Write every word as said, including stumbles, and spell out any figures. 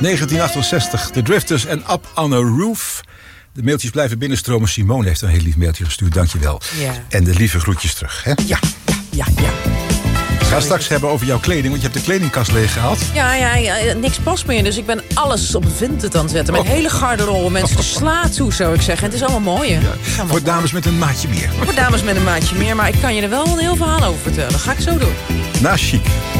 negentien achtenzestig, The Drifters en Up on a Roof. De mailtjes blijven binnenstromen. Simone heeft een heel lief mailtje gestuurd, dankjewel. Ja. En de lieve groetjes terug, hè? Ja, ja, ja. We gaan straks hebben over jouw kleding, want je hebt de kledingkast leeg gehad. Ja, ja, ja, niks past meer. Dus ik ben alles op Vinted aan het zetten. Mijn oh. hele garderobe, mensen, de sla toe, zou ik zeggen. Het is allemaal mooi, hè? Ja. Voor dames met een maatje meer. Voor dames met een maatje meer, maar ik kan je er wel een heel verhaal over vertellen. Dat ga ik zo doen. Na Chic.